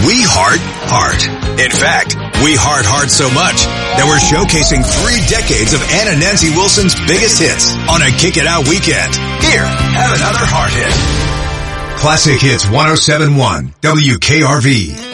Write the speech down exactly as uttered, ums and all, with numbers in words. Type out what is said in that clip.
We heart heart. In fact, we heart heart so much that we're showcasing three decades of Ann and Nancy Wilson's biggest hits on a Kick It Out weekend. Here, have another heart hit. Classic Hits one oh seven point one W K R V.